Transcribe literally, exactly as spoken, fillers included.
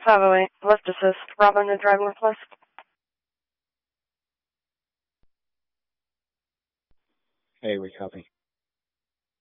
five oh eight, lift assist, Bravo to drive northwest. Hey, we copy.